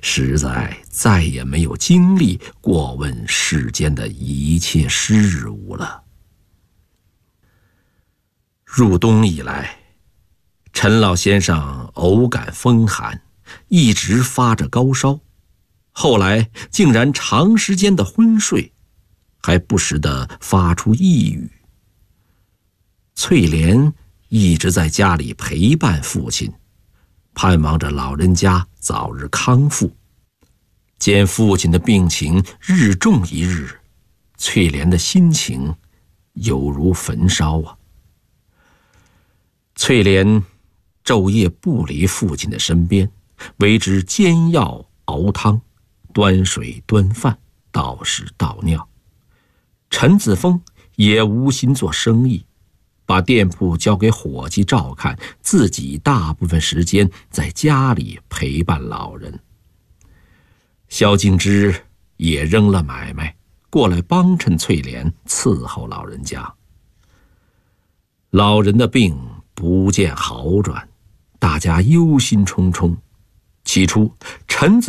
实在再也没有精力过问世间的一切事物了。入冬以来，陈老先生偶感风寒，一直发着高烧，后来竟然长时间的昏睡，还不时地发出呓语。翠莲一直在家里陪伴父亲，盼望着老人家早日康复。见父亲的病情日重一日，翠莲的心情犹如焚烧啊。翠莲昼夜不离父亲的身边，为之煎药熬汤，端水端饭，倒屎倒尿。陈子峰也无心做生意，把店铺交给伙计照看，自己大部分时间在家里陪伴老人。萧敬之也扔了买卖，过来帮衬翠莲伺候老人家。老人的病不见好转，大家忧心忡忡。起初陈子